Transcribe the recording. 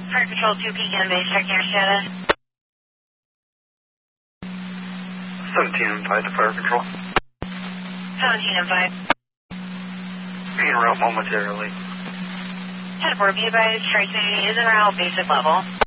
Fire Control 2 Pecan Base, checking your status. 17 and 5 to Fire Control. 17 and 5. Being route momentarily. 10-4, be advised, tracing is en route, basic level.